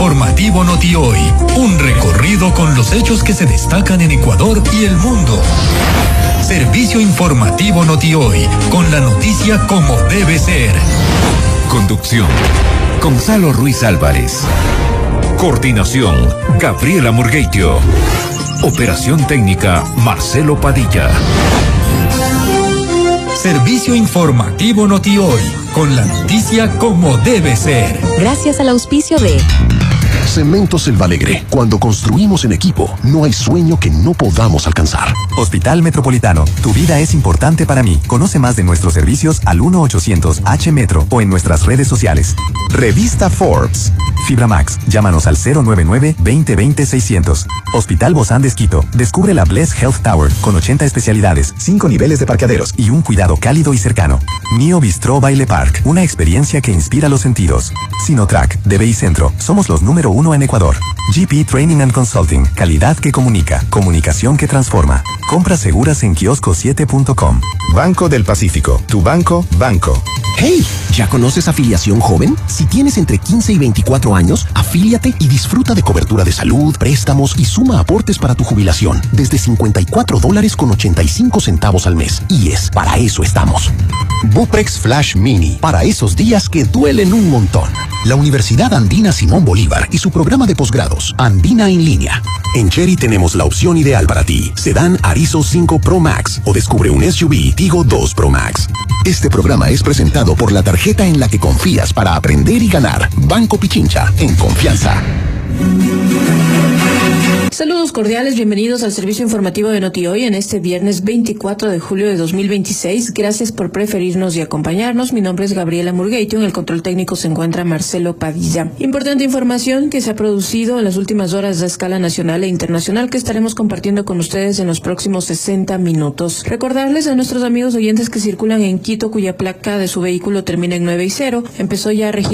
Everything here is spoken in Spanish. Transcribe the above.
informativo Noti Hoy. Un recorrido con los hechos que se destacan en Ecuador y el mundo. Servicio informativo Noti Hoy, con la noticia como debe ser. Conducción: Gonzalo Ruiz Álvarez. Coordinación: Gabriela Murgueitio. Operación técnica: Marcelo Padilla. Servicio informativo Noti Hoy, con la noticia como debe ser. Gracias al auspicio de Cemento Selvalegre. Cuando construimos en equipo, no hay sueño que no podamos alcanzar. Hospital Metropolitano. Tu vida es importante para mí. Conoce más de nuestros servicios al 1-800-H-METRO o en nuestras redes sociales. Revista Forbes. Fibra Max. Llámanos al 099-2020-600. Hospital Bozán de Esquito. Descubre la Bless Health Tower con 80 especialidades, 5 niveles de parqueaderos y un cuidado cálido y cercano. Mio Bistro Baile Park. Una experiencia que inspira los sentidos. Sinotrack. de BI Centro. Somos los número 1 en Ecuador. GP Training and Consulting. Calidad que comunica. Comunicación que transforma. Compras seguras en kiosco7.com. Banco del Pacífico. Tu banco. ¡Hey! ¿Ya conoces Afiliación Joven? Si tienes entre 15 y 24 años, afíliate y disfruta de cobertura de salud, préstamos y suma aportes para tu jubilación. Desde $54.85 al mes. Para eso estamos. Buprex Flash Mini. Para esos días que duelen un montón. La Universidad Andina Simón Bolívar y su programa de posgrados, Andina en línea. En Chery tenemos la opción ideal para ti. Sedán Arizo 5 Pro Max o descubre un SUV Tigo 2 Pro Max. Este programa es presentado por la tarjeta en la que confías para aprender y ganar. Banco Pichincha, en confianza. Saludos cordiales, bienvenidos al servicio informativo de Noti Hoy en este viernes 24 de julio de 2026. Gracias por preferirnos y acompañarnos. Mi nombre es Gabriela Murgueitio. En el control técnico se encuentra Marcelo Padilla. Importante información que se ha producido en las últimas horas a escala nacional e internacional que estaremos compartiendo con ustedes en los próximos 60 minutos. Recordarles a nuestros amigos oyentes que circulan en Quito, cuya placa de su vehículo termina en 9 y 0, empezó ya a registrar